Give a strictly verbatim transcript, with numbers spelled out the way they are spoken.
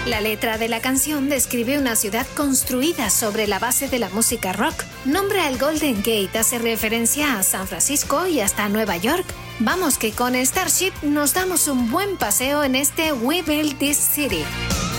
La letra de la canción describe una ciudad construida sobre la base de la música rock. Nombra el Golden Gate, hace referencia a San Francisco y hasta Nueva York. Vamos que con Starship nos damos un buen paseo en este We Built This City.